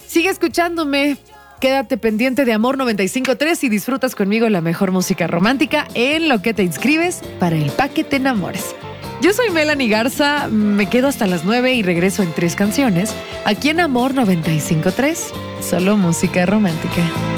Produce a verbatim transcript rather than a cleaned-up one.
Sigue escuchándome. Quédate pendiente de Amor noventa y cinco punto tres y disfrutas conmigo la mejor música romántica en lo que te inscribes para el Pa' que te enamores. Yo soy Melanie Garza, me quedo hasta las nueve y regreso en tres canciones, aquí en Amor noventa y cinco punto tres, solo música romántica.